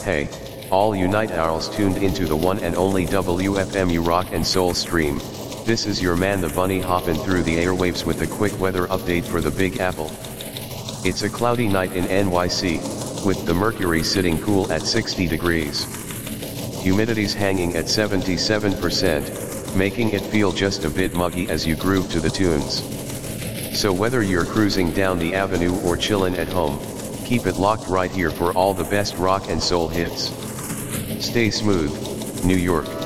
Hey, all you night owls tuned into the one and only WFMU Rock and Soul stream. This is your man the Bunny hopping through the airwaves with a quick weather update for the Big Apple. It's a cloudy night in NYC, with the mercury sitting cool at 60 degrees. Humidity's hanging at 77%, making it feel just a bit muggy as you groove to the tunes. So whether you're cruising down the avenue or chillin' at home, keep it locked right here for all the best rock and soul hits. Stay smooth, New York.